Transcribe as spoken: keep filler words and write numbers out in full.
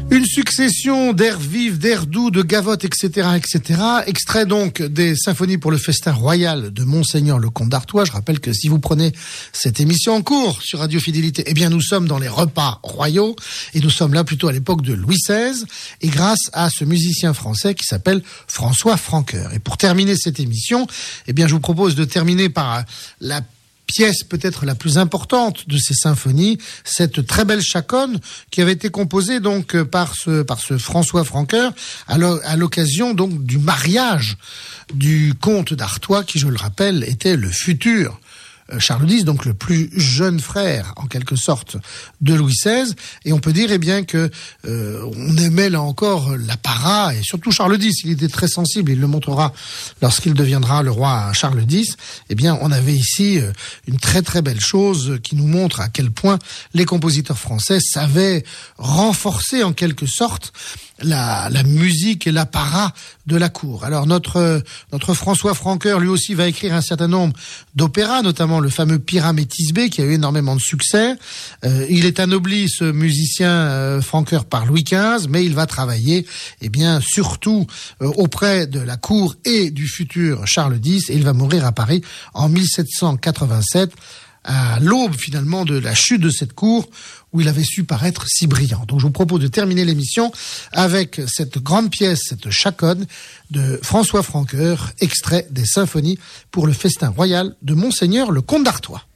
Une succession d'airs vifs, d'airs doux, de gavottes, et cetera, et cetera. Extrait donc des symphonies pour le festin royal de Monseigneur le Comte d'Artois. Je rappelle que si vous prenez cette émission en cours sur Radio Fidélité, eh bien nous sommes dans les repas royaux et nous sommes là plutôt à l'époque de Louis seize et grâce à ce musicien français qui s'appelle François Francoeur. Et pour terminer cette émission, eh bien je vous propose de terminer par la pièce peut-être la plus importante de ces symphonies, cette très belle chaconne qui avait été composée donc par ce par ce François Francoeur à l'occasion donc du mariage du comte d'Artois qui, je le rappelle, était le futur Charles X, donc le plus jeune frère en quelque sorte de Louis seize, et on peut dire eh bien que euh, on aimait là encore l'apparat et surtout Charles X. Il était très sensible, il le montrera lorsqu'il deviendra le roi Charles X. Eh bien, on avait ici une très très belle chose qui nous montre à quel point les compositeurs français savaient renforcer en quelque sorte la, la musique et l'apparat de la cour. Alors notre notre François Francoeur lui aussi va écrire un certain nombre d'opéras, notamment le fameux Pyram et Thisbé qui a eu énormément de succès. Euh, il est anobli, ce musicien euh, Francoeur, par Louis quinze, mais il va travailler eh bien surtout euh, auprès de la cour et du futur Charles X, et il va mourir à Paris en mille sept cent quatre-vingt-sept, à l'aube finalement de la chute de cette cour où il avait su paraître si brillant. Donc je vous propose de terminer l'émission avec cette grande pièce, cette chaconne de François Francoeur, extrait des symphonies pour le festin royal de Monseigneur le Comte d'Artois.